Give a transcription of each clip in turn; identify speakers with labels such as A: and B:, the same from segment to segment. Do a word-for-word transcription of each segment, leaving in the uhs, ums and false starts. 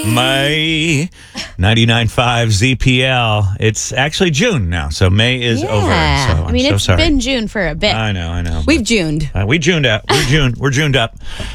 A: May. ninety-nine point five Z P L. It's actually June now, so May is
B: Yeah.
A: over. So I'm
B: I mean,
A: so
B: it's
A: sorry.
B: been June for a bit.
A: I know, I know.
B: We've Juned.
A: Uh, we Juned up. We're June. We're Juned up.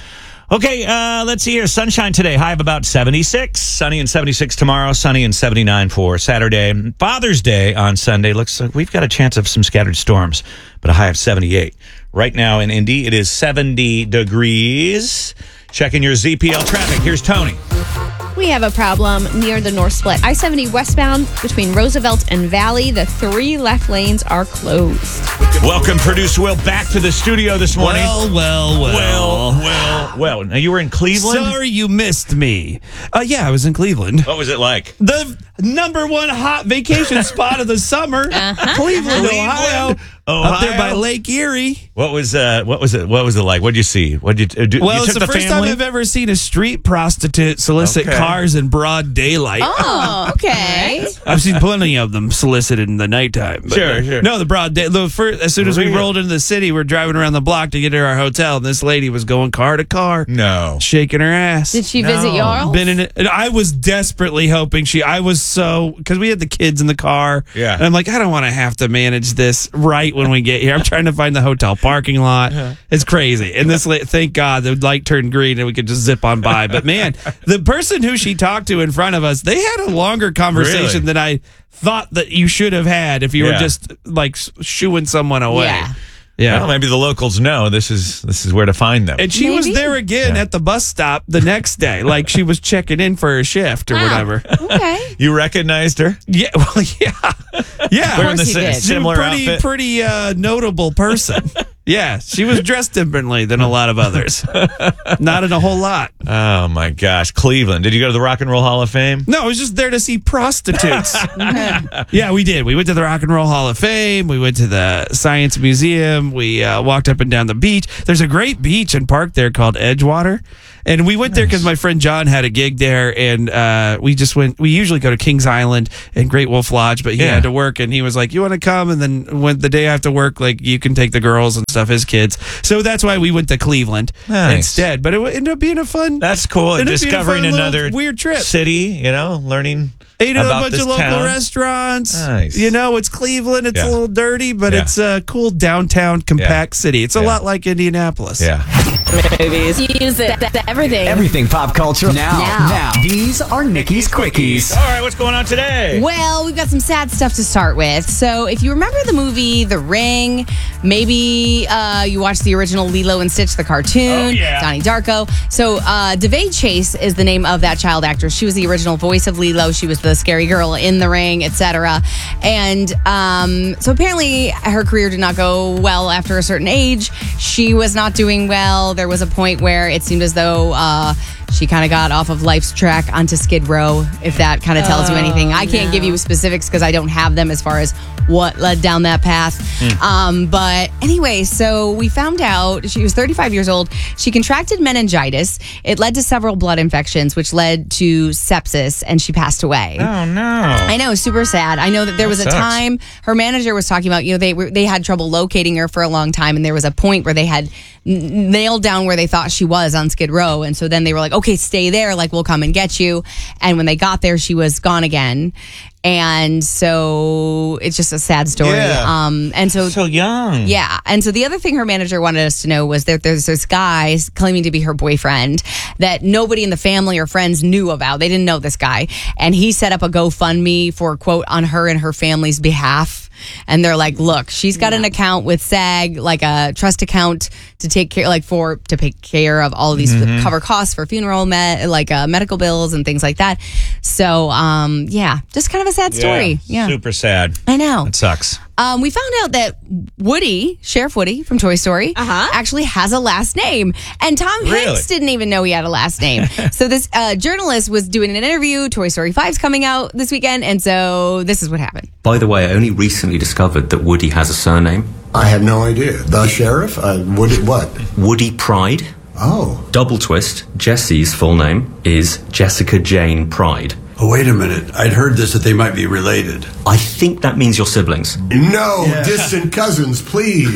A: Okay, uh, let's see here. Sunshine today. High of about seventy-six. Sunny and seventy-six tomorrow. Sunny and seventy-nine for Saturday. Father's Day on Sunday. Looks like we've got a chance of some scattered storms, but a high of seventy-eight. Right now in Indy, it is seventy degrees. Checking your Z P L traffic. Here's Tony.
B: We have a problem near the North Split. I seventy westbound between Roosevelt and Valley. The three left lanes are closed.
A: Welcome, producer Will, back to the studio this morning.
C: Well, well, well.
A: Well, well, well. Now, you were in Cleveland?
C: Sorry you missed me. Uh, yeah, I was in Cleveland.
A: What was it like?
C: The number one hot vacation spot of the summer,
B: Uh-huh.
C: Cleveland,
A: Cleveland,
C: Ohio.
A: Ohio.
C: Up there by Lake Erie.
A: What was uh? What was it? What was it like? What did you see? What did you do?
C: Well,
A: you
C: it's
A: took
C: the,
A: the
C: first
A: family?
C: time I've ever seen a street prostitute solicit
A: Okay.
C: cars in broad daylight.
B: Oh, okay.
C: I've seen plenty of them solicited in the nighttime. But
A: Sure,
C: uh,
A: sure.
C: No, the broad day. The first, as soon as we
A: Really?
C: rolled into the city, we're driving around the block to get to our hotel, and this lady was going car to car,
A: No.
C: shaking her ass.
B: Did she
A: No.
B: visit y'all?
C: Been in it. And I was desperately hoping she. I was so because we had the kids in the car.
A: Yeah.
C: And I'm like, I don't want to have to manage this right when we get here. I'm trying to find the hotel parking lot. It's crazy. And this, la- thank God, the light turned green and we could just zip on by. But man, the person who she talked to in front of us, they had a longer conversation
A: Really?
C: than I thought that you should have had if you
A: Yeah.
C: were just like shooing someone away.
B: Yeah.
C: Yeah.
A: Well, maybe the locals know this is this is where to find them.
C: And she was
B: Maybe.
C: there again
A: Yeah.
C: at the bus stop the next day, like she was checking in for her shift or
B: Wow.
C: whatever.
B: Okay.
A: You recognized her?
C: Yeah, well, yeah, yeah.
A: Wearing the
B: course he
A: sa-
B: did.
C: She's
A: similar
C: a pretty,
A: outfit.
C: pretty uh, notable person. Yeah, she was dressed differently than a lot of others. Not in a whole lot.
A: Oh my gosh, Cleveland! Did you go to the Rock and Roll Hall of Fame?
C: No, I was just there to see prostitutes. Yeah, we did. We went to the Rock and Roll Hall of Fame. We went to the Science Museum. We uh, walked up and down the beach. There's a great beach and park there called Edgewater. And we went there because my friend John had a gig there, and uh, we just went. We usually go to Kings Island and Great Wolf Lodge, but he
A: Yeah.
C: had to work, and he was like, "You want to come?" And then when the day I have to work, like you can take the girls and stuff, his kids. So that's why we went to Cleveland
A: Nice.
C: instead. But it ended up being a fun.
A: That's cool.
C: Ended up being a
A: Discovering
C: fun little
A: another
C: weird trip.
A: city, you know, learning
C: Ate at a
A: about
C: bunch
A: this
C: of local
A: town.
C: restaurants.
A: Nice.
C: You know, it's Cleveland. It's
A: Yeah.
C: a little dirty, but
A: Yeah.
C: it's a cool downtown, compact city. It's a
A: Yeah.
C: lot like Indianapolis.
A: Yeah.
D: Movies.
B: Music. Everything.
D: Everything pop culture. Now.
B: Now.
D: Now. These are Nikki's Quickies.
A: All right, what's going on today?
B: Well, we've got some sad stuff to start with. So, if you remember the movie The Ring, maybe uh, you watched the original Lilo and Stitch, the cartoon,
A: Oh, yeah.
B: Donnie Darko. So, uh, DeVay Chase is the name of that child actress. She was the original voice of Lilo. She was the scary girl in The Ring, et cetera. And um, so, apparently, her career did not go well after a certain age. She was not doing well. There was a point where it seemed as though uh, she kind of got off of life's track onto Skid Row, if that kind of tells you anything. I can't give you specifics because I don't have them as far as what led down that path. Um, but anyway, so we found out she was thirty-five years old. She contracted meningitis. It led to several blood infections, which led to sepsis, and she passed away.
A: Oh no!
B: I know, super sad. I know that there was a
A: sucks.
B: time her manager was talking about, you know, they were they had trouble locating her for a long time, and there was a point where they had n- nailed down where they thought she was on Skid Row, and so then they were like, okay, stay there, like we'll come and get you. And when they got there, she was gone again, and so it's just a sad story.
A: Yeah.
B: Um, and so.
A: So young.
B: Yeah. And so the other thing her manager wanted us to know was that there's this guy claiming to be her boyfriend that nobody in the family or friends knew about. They didn't know this guy. And he set up a GoFundMe for, quote, on her and her family's behalf. And they're like, look, she's got an account with SAG, like a trust account to take care, like for, to take care of all of these,
A: Mm-hmm.
B: cover costs for funeral, med, like uh, medical bills and things like that. So, um, yeah, just kind of a sad story. Yeah.
A: Super sad.
B: I know.
A: It sucks.
B: Um, we found out that Woody, Sheriff Woody from Toy Story,
E: Uh-huh.
B: actually has a last name. And Tom
A: Really?
B: Hanks didn't even know he had a last name. So this uh, journalist was doing an interview. Toy Story five's coming out this weekend. And so this is what happened.
F: By the way, I only recently discovered that Woody has a surname.
G: I had no idea. The sheriff? Uh, Woody, what?
F: Woody Pride.
G: Oh.
F: Double twist, Jessie's full name is Jessica Jane Pride.
E: Oh, wait a minute. I'd heard this that they might be related.
F: I think that means your siblings.
G: No, distant cousins, please.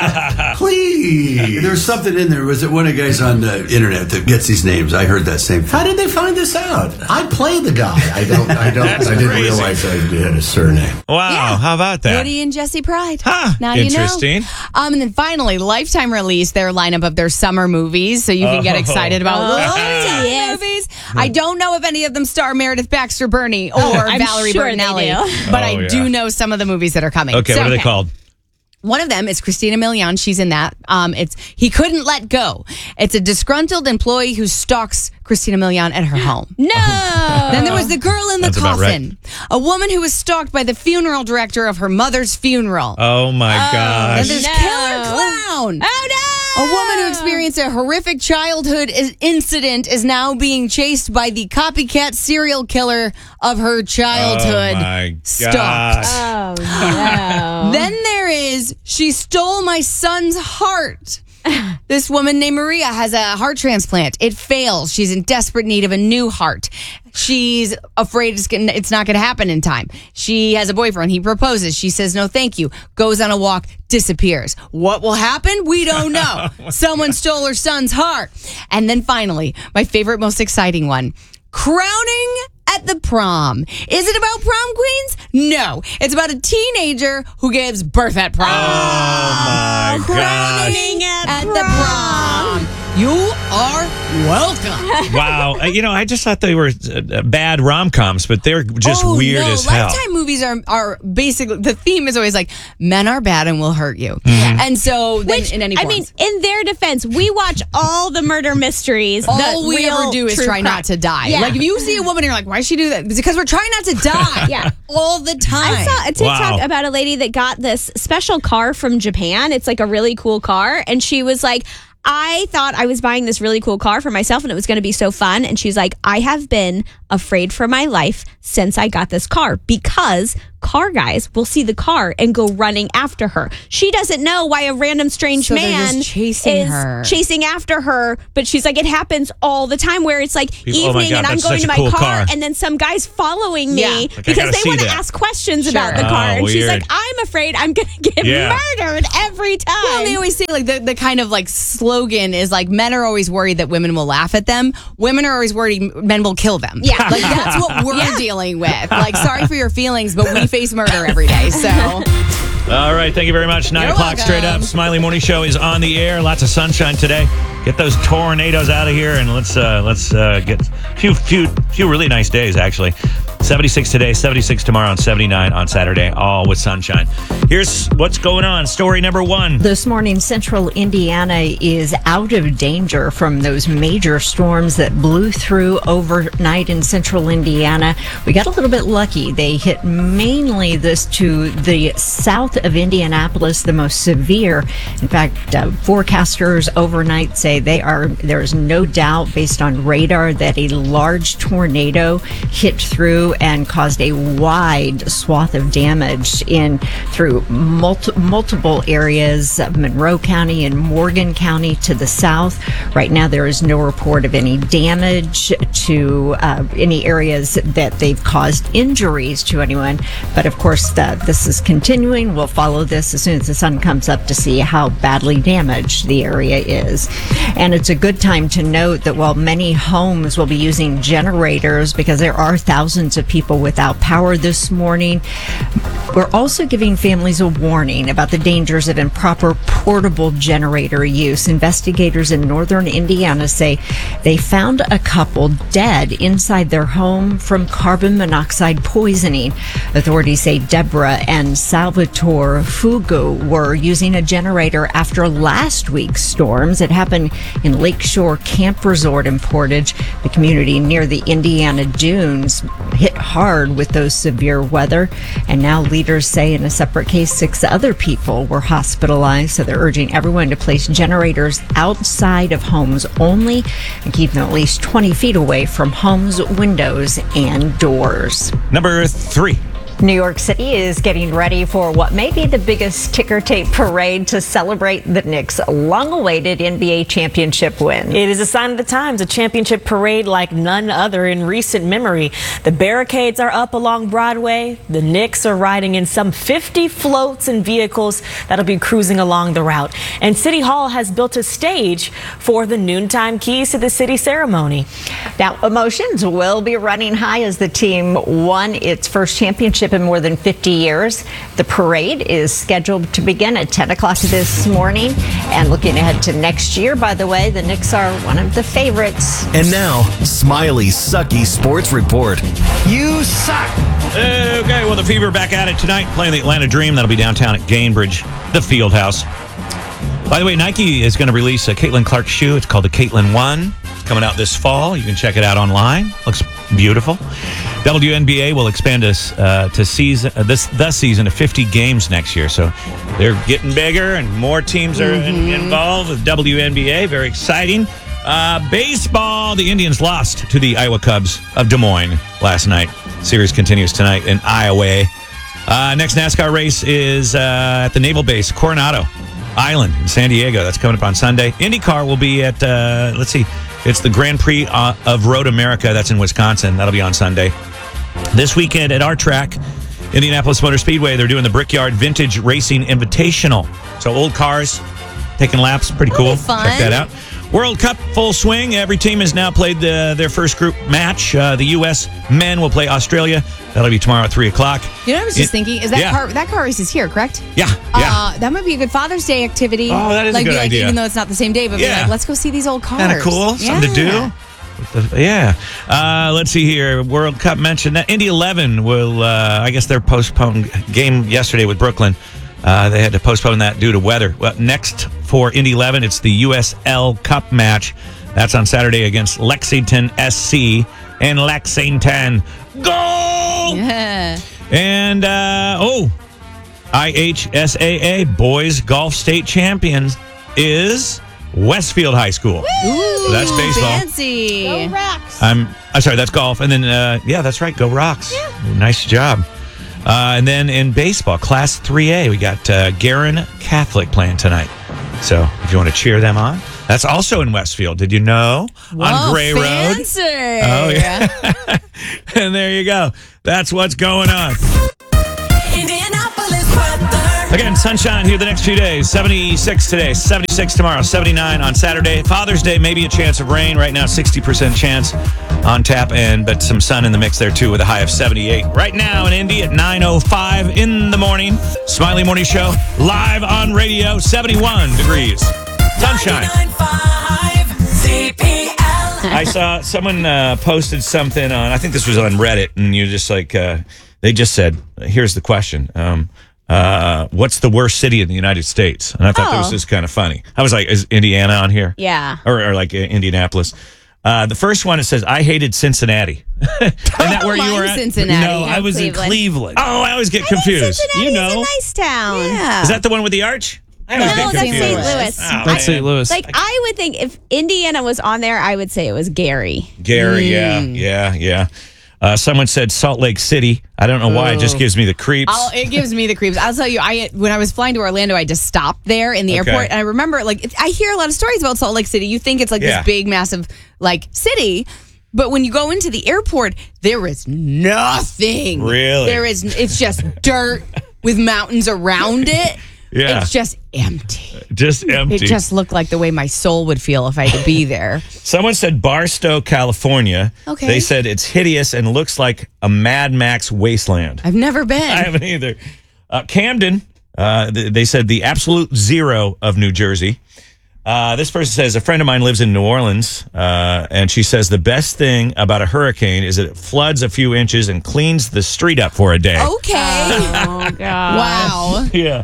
G: Please.
E: There's something in there. Was it one of the guys on the internet that gets these names? I heard that same thing.
G: How did they find this out? I play the guy. I don't. I don't. I didn't
A: crazy.
G: realize I had a surname.
A: Wow,
B: Yeah.
A: how about that?
B: Woody and Jesse Pride.
A: Huh,
B: Now
A: interesting.
B: you know. Um, and then finally, Lifetime released their lineup of their summer movies, so you can get
A: Oh.
B: excited about
H: Oh,
B: Lifetime
H: yes.
B: movies. I don't know if any of them star Meredith Baxter Burney or
H: I'm
B: Valerie
H: sure they
B: Bertinelli,
H: do.
B: but
A: Oh,
B: I
A: yeah.
B: do know some of the movies that are coming.
A: Okay,
B: So-
A: what are they called?
B: One of them is Christina Milian. She's in that. Um, it's He Couldn't Let Go. It's a disgruntled employee who stalks Christina Milian at her home.
H: No.
B: Then there was The Girl in the
A: That's about
B: Coffin, a woman who was stalked by the funeral director of her mother's funeral.
A: Oh my
B: And
A: gosh.
B: there's
H: No.
B: Killer Clown.
H: Oh no!
B: A woman who experienced a horrific childhood is- incident is now being chased by the copycat serial killer of her childhood.
A: Oh my
B: Stalked.
A: gosh.
H: Oh no!
B: Then there is She Stole My Son's Heart. This woman named Maria has a heart transplant. It fails. She's in desperate need of a new heart. She's afraid it's, gonna, it's not going to happen in time. She has a boyfriend. He proposes. She says no thank you. Goes on a walk, disappears. What will happen? We don't know. Someone stole her son's heart. And then finally, my favorite, most exciting one. Crowning at the prom. Is it about prom queens? No. It's about a teenager who gives birth at prom.
A: Oh my gosh.
B: Crowning at, the prom. You are welcome.
A: Wow. Uh, You know, I just thought they were uh, bad rom-coms, but they're just
B: oh,
A: weird
B: no.
A: as hell.
B: Lifetime movies are are basically, the theme is always like, men are bad and will hurt you.
A: Mm-hmm.
B: And so then
H: Which,
B: in any
H: I
B: forms.
H: mean, in their defense, we watch all the murder mysteries.
B: all
H: the
B: we
H: real
B: ever do is
H: true
B: try
H: crime.
B: not to die.
H: Yeah.
B: Like if you see a woman and you're like, why she do that? It's because we're trying not to die.
H: Yeah.
B: All the time.
H: I saw a TikTok
A: Wow.
H: about a lady that got this special car from Japan. It's like a really cool car. And she was like, I thought I was buying this really cool car for myself and it was going to be so fun. And she's like, I have been afraid for my life since I got this car because car guys will see the car and go running after her. She doesn't know why a random strange
B: So they're
H: man
B: just chasing
H: is
B: her.
H: chasing after her. But she's like, it happens all the time where it's like
A: People- oh my
H: evening
A: God,
H: and I'm
A: that's
H: going
A: such
H: to
A: a
H: my
A: cool
H: car,
A: car.
H: and then some guy's following me
B: Yeah.
A: Like, I
H: because
A: gotta
H: they
A: see
H: want to
A: that.
H: ask questions
B: Sure.
H: about the car.
A: Oh,
H: and she's
A: weird.
H: like, I'm afraid I'm going to get
A: Yeah.
H: murdered every time.
B: Well, they always say like the, the kind of like slogan is like men are always worried that women will laugh at them. Women are always worried men will kill them.
H: Yeah.
B: Like that's what we're dealing with. Like sorry for your feelings, but we face murder every day. So
A: All right, thank you very much. Nine
B: You're
A: o'clock
B: welcome.
A: straight up. Smiley Morning Show is on the air. Lots of sunshine today. Get those tornadoes out of here, and let's uh, let's uh, get a few few few really nice days actually. seventy-six today, seventy-six tomorrow, and seventy-nine on Saturday, all with sunshine. Here's what's going on. Story number one.
I: This morning, central Indiana is out of danger from those major storms that blew through overnight in central Indiana. We got a little bit lucky. They hit mainly this to the south of Indianapolis, the most severe. In fact, uh, forecasters overnight say they are, there's no doubt based on radar that a large tornado hit through and caused a wide swath of damage in through multi- multiple areas of Monroe County and Morgan County to the south. Right now, there is no report of any damage to uh, any areas that they've caused injuries to anyone. But of course, the, this is continuing. We'll follow this as soon as the sun comes up to see how badly damaged the area is. And it's a good time to note that while many homes will be using generators because there are thousands of people without power this morning, we're also giving families a warning about the dangers of improper portable generator use. Investigators in northern Indiana say they found a couple dead inside their home from carbon monoxide poisoning. Authorities say Deborah and Salvatore Fugu were using a generator after last week's storms. It happened in Lakeshore Camp Resort in Portage. The community near the Indiana Dunes hit hard with those severe weather, and now leaders say in a separate case six other people were hospitalized. So they're urging everyone to place generators outside of homes only and keep them at least twenty feet away from homes, windows, and doors.
A: Number three.
I: New York City is getting ready for what may be the biggest ticker tape parade to celebrate the Knicks' long-awaited N B A championship win.
J: It is a sign of the times, a championship parade like none other in recent memory. The barricades are up along Broadway. The Knicks are riding in some fifty floats and vehicles that'll be cruising along the route. And City Hall has built a stage for the noontime keys to the city ceremony.
I: Now, emotions will be running high as the team won its first championship in more than fifty years. The parade is scheduled to begin at ten o'clock this morning. And looking ahead to next year, by the way, the Knicks are one of the favorites.
K: And now, Smiley's Sucky Sports Report.
A: You suck. Okay, well, the Fever back at it tonight, playing the Atlanta Dream. That'll be downtown at Gainbridge, the Field House. By the way, Nike is going to release a Caitlin Clark shoe. It's called the Caitlin One. It's coming out this fall. You can check it out online. Looks beautiful. W N B A will expand us uh, to season uh, this the season to fifty games next year. So they're getting bigger and more teams are mm-hmm. in, involved with W N B A. Very exciting. Uh, baseball. The Indians lost to the Iowa Cubs of Des Moines last night. Series continues tonight in Iowa. Uh, next NASCAR race is uh, at the Naval Base, Coronado Island in San Diego. That's coming up on Sunday. IndyCar will be at, uh, let's see, it's the Grand Prix uh, of Road America. That's in Wisconsin. That'll be on Sunday. This weekend at our track, Indianapolis Motor Speedway, they're doing the Brickyard Vintage Racing Invitational. So old cars, taking laps. Pretty cool. Check that out. World Cup full swing. Every team has now played the, their first group match. Uh, the U S men will play Australia. That'll be tomorrow at three o'clock.
B: You know what I was just
A: It-
B: thinking? Is that
A: yeah.
B: car that car race is here, correct?
A: Yeah, yeah.
B: Uh, that might be a good Father's Day activity.
A: Oh, that is a
B: like,
A: good
B: be like,
A: idea.
B: Even though it's not the same day, but be
A: Yeah.
B: like, let's go see these old cars.
A: Kind of cool. Something to
B: Yeah.
A: do. With the- Yeah. Uh, let's see here. World Cup mentioned that Indy eleven will, uh, I guess their postponed game yesterday with Brooklyn. Uh, they had to postpone that due to weather. Well, next for Indy eleven, it's the U S L Cup match. That's on Saturday against Lexington S C in Lexington. Goal!
B: Yeah.
A: And, uh, oh, I H S A A Boys Golf State Champions is Westfield High School.
B: Ooh,
A: So that's baseball.
B: Fancy.
H: Go Rocks.
A: I'm, I'm sorry, that's golf. And then, uh, yeah, that's right. Go Rocks. Yeah. Nice job. Uh, and then in baseball, Class three A, we got uh, Garin Catholic playing tonight. So if you want to cheer them on, that's also in Westfield. Did you know?
B: Whoa,
A: on Gray
B: fancy.
A: Road. Oh, yeah. And there you go. That's what's going on.
L: Indianapolis weather.
A: Again, sunshine here the next few days. seventy-six today, seventy-six tomorrow, seventy-nine on Saturday. Father's Day, maybe a chance of rain. Right now, sixty percent chance on tap, and but some sun in the mix there, too, with a high of seventy-eight. Right now in Indy at nine oh five in the morning. Smiley Morning Show, live on radio, seventy-one degrees. Sunshine.
L: ninety-nine point five C P L.
A: I saw someone uh, posted something on, I think this was on Reddit, and you just like, uh, they just said, here's the question. Um, uh, what's the worst city in the United States? And I thought that was
B: Oh.
A: just kind of funny. I was like, is Indiana on here?
B: Yeah.
A: Or, or like uh, Indianapolis. Uh, the first one, it says, I hated Cincinnati. Isn't that where you
B: Mine's
A: were at?
B: Cincinnati.
C: No, I was in
H: Cleveland.
C: Cleveland.
A: Oh, I always get confused.
H: Cincinnati's
A: You know.
H: a nice town.
B: Yeah.
A: Is that the one with the arch? I always
H: No,
A: get
H: that's
A: confused.
H: Saint Louis.
A: Oh,
C: That's
A: man.
C: Saint Louis.
H: Like, I would think if Indiana was on there, I would say it was Gary.
A: Gary, yeah,
B: Mm.
A: yeah, yeah. Uh, someone said Salt Lake City. I don't know why. It just gives me the creeps.
B: I'll, it gives me the creeps. I'll tell you, I when I was flying to Orlando, I just stopped there in the
A: Okay.
B: airport, and I remember like it- I hear a lot of stories about Salt Lake City. You think it's like
A: Yeah.
B: this big, massive like city, but when you go into the airport, there is nothing.
A: Really?
B: there is. It's just dirt with mountains around it.
A: Yeah.
B: It's just empty.
A: Just empty.
B: It just looked like the way my soul would feel if I had to be there.
A: Someone said Barstow, California.
B: Okay.
A: They said it's hideous and looks like a Mad Max wasteland.
B: I've never been.
A: I haven't either. Uh, Camden, uh, th- they said the absolute zero of New Jersey. Uh, this person says, a friend of mine lives in New Orleans, uh, and she says the best thing about a hurricane is that it floods a few inches and cleans the street up for a day.
B: Okay.
H: Oh, God.
B: Wow.
A: Yeah.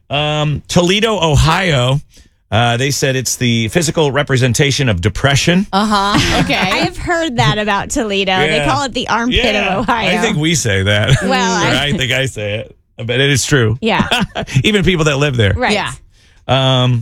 A: Um, Toledo, Ohio. Uh, they said it's the physical representation of depression.
B: Uh huh. Okay.
H: I have heard that about Toledo. They
A: Yeah.
H: call it the armpit
A: Yeah,
H: of Ohio.
A: I think we say that.
H: Well, I-
A: I think I say it, but it is true.
H: Yeah.
A: Even people that live there.
H: Right.
B: Yeah.
A: Um,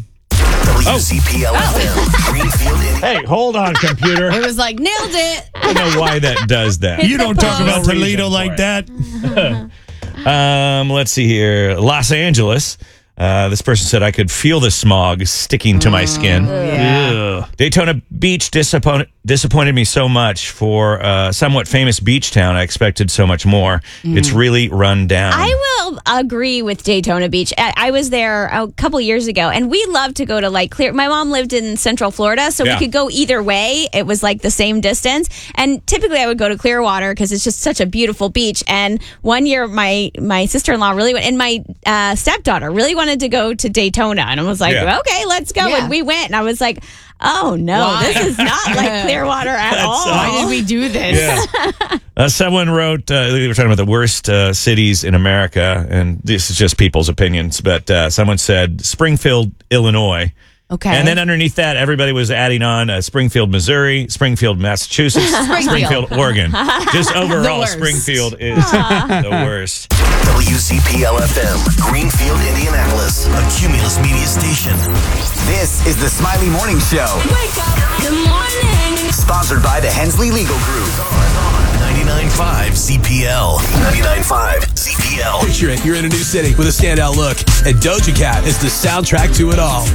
K: W C P L F M, Greenfield, Indiana.
A: hey, hold on, computer.
B: It was like nailed it.
A: I don't know why that does that.
C: You don't talk about
A: No reason
C: Toledo
A: for
C: like
A: it.
C: that.
A: Um, let's see here. Los Angeles. Uh, this person said, I could feel the smog sticking to my skin.
B: Yeah.
A: Ugh. Daytona Beach disappoint- disappointed me so much. For a somewhat famous beach town, I expected so much more.
B: Mm.
A: It's really run down.
H: I will agree with Daytona Beach. I, I was there a couple years ago, and we love to go to like Clear. My mom lived in Central Florida, so
A: Yeah.
H: we could go either way. It was like the same distance. And typically, I would go to Clearwater because it's just such a beautiful beach. And one year, my my sister in law really went, and my uh, stepdaughter really wanted to go to Daytona, and I was like,
A: Yeah.
H: okay, let's go.
B: Yeah.
H: And we went, and I was like, oh no,
B: Why?
H: this is not like Clearwater at
A: That's
H: all.
B: Why did we do this?
A: Yeah. Uh, someone wrote, uh, we were talking about the worst uh, cities in America, and this is just people's opinions, but uh, someone said Springfield, Illinois.
B: Okay.
A: And then underneath that, everybody was adding on uh, Springfield, Missouri, Springfield, Massachusetts, Springfield, Oregon. Just overall,
B: worst.
A: Springfield is the worst.
K: W Z P L F M, Greenfield, Indianapolis, a Cumulus Media station. This is the Smiley Morning Show.
L: Wake up. Good morning.
K: Sponsored by the Hensley Legal Group. ninety-nine point five Z P L. ninety-nine point five Z P L.
M: Picture it, you're in a new city with a standout look, and Doja Cat is the soundtrack to it all.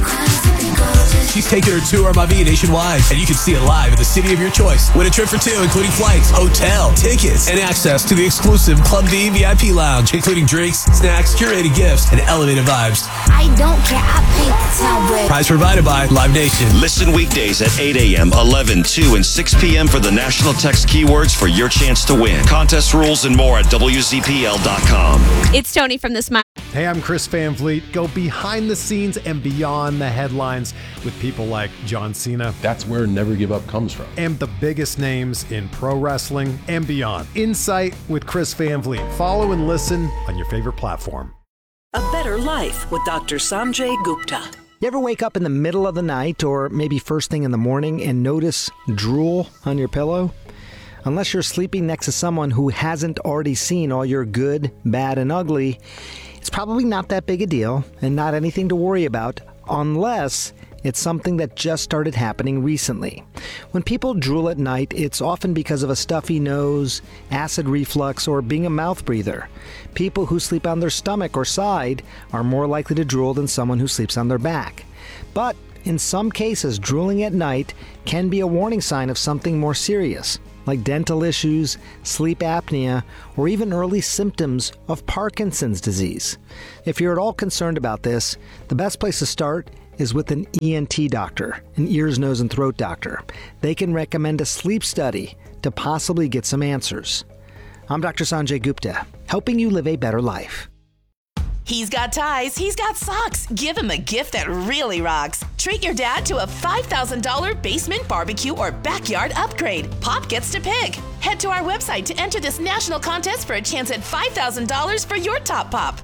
M: She's taking her tour of Mavi nationwide, and you can see it live at the city of your choice. Win a trip for two, including flights, hotel, tickets, and access to the exclusive Club V V I P lounge, including drinks, snacks, curated gifts, and elevated vibes.
L: I don't care. I paint the town red.
M: Prize provided by Live Nation.
N: Listen weekdays at eight a.m., eleven, two, and six p.m. for the national text keywords for your chance to win. Contest rules and more at W Z P L dot com.
H: It's Tony from the Smile.
O: Hey, I'm Chris Van Vliet. Go behind the scenes and beyond the headlines with people like John Cena.
P: That's where Never Give Up comes from.
O: And the biggest names in pro wrestling and beyond. Insight with Chris Van Vliet. Follow and listen on your favorite platform.
Q: A Better Life with Doctor Sanjay Gupta.
R: You ever wake up in the middle of the night or maybe first thing in the morning and notice drool on your pillow? Unless you're sleeping next to someone who hasn't already seen all your good, bad, and ugly, it's probably not that big a deal and not anything to worry about unless it's something that just started happening recently. When people drool at night, it's often because of a stuffy nose, acid reflux, or being a mouth breather. People who sleep on their stomach or side are more likely to drool than someone who sleeps on their back. But in some cases, drooling at night can be a warning sign of something more serious, like dental issues, sleep apnea, or even early symptoms of Parkinson's disease. If you're at all concerned about this, the best place to start is with an E N T doctor, an ears, nose, and throat doctor. They can recommend a sleep study to possibly get some answers. I'm Doctor Sanjay Gupta, helping you live a better life.
S: He's got ties, he's got socks. Give him a gift that really rocks. Treat your dad to a five thousand dollars basement barbecue or backyard upgrade. Pop gets to pick. Head to our website to enter this national contest for a chance at five thousand dollars for your top pop.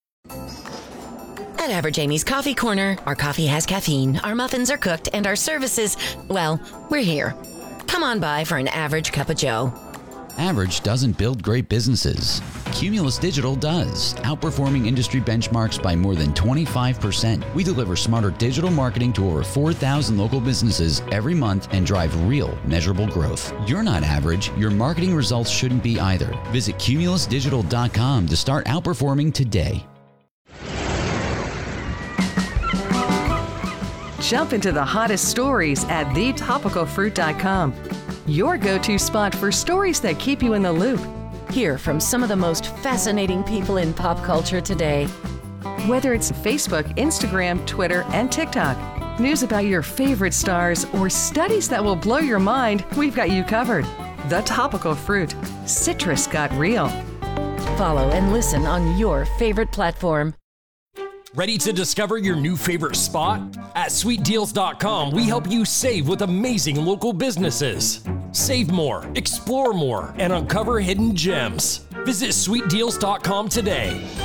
T: At Average Amy's Coffee Corner, our coffee has caffeine, our muffins are cooked, and our services, well, we're here. Come on by for an average cup of joe.
U: Average doesn't build great businesses. Cumulus Digital does, outperforming industry benchmarks by more than twenty-five percent. We deliver smarter digital marketing to over four thousand local businesses every month and drive real, measurable growth. You're not average. Your marketing results shouldn't be either. Visit Cumulus Digital dot com to start outperforming today.
V: Jump into the hottest stories at the topical fruit dot com. Your go-to spot for stories that keep you in the loop.
W: Hear from some of the most fascinating people in pop culture today.
V: Whether it's Facebook, Instagram, Twitter, and TikTok, news about your favorite stars, or studies that will blow your mind, we've got you covered. The Topical Fruit. Citrus got real.
W: Follow and listen on your favorite platform.
X: Ready to discover your new favorite spot? At sweet deals dot com, we help you save with amazing local businesses. Save more, explore more, and uncover hidden gems. Visit sweet deals dot com today.